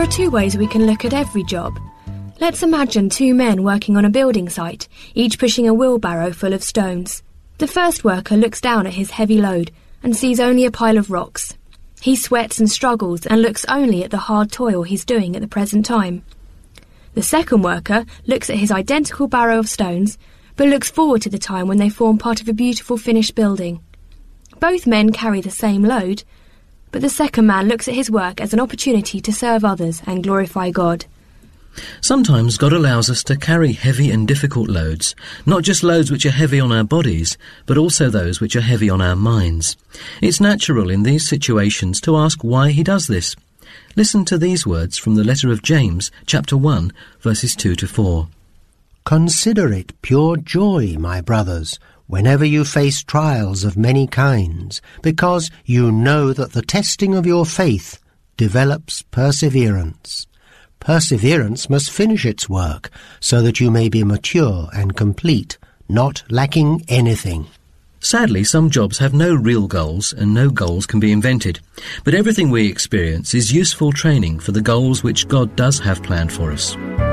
are two ways we can look at every job. Let's imagine two men working on a building site, each pushing a wheelbarrow full of stones. The first worker looks down at his heavy load and sees only a pile of rocks. He sweats and struggles and looks only at the hard toil he's doing at the present time. The second worker looks at his identical barrow of stones, but looks forward to the time when they form part of a beautiful finished building. Both men carry the same load, but the second man looks at his work as an opportunity to serve others and glorify God. Sometimes God allows us to carry heavy and difficult loads, not just loads which are heavy on our bodies, but also those which are heavy on our minds. It's natural in these situations to ask why he does this. Listen to these words from the letter of James, chapter 1, verses 2 to 4. Consider it pure joy, my brothers, whenever you face trials of many kinds, because you know that the testing of your faith develops perseverance. Perseverance must finish its work, so that you may be mature and complete, not lacking anything. Sadly, some jobs have no real goals and no goals can be invented. But everything we experience is useful training for the goals which God does have planned for us.